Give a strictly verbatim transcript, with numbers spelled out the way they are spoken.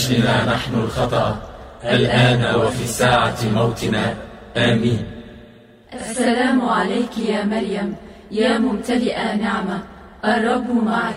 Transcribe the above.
أجلنا نحن الخطأ الآن وفي ساعة موتنا. آمين. السلام عليك يا مريم، يا ممتلئة نعمة، الرب معك،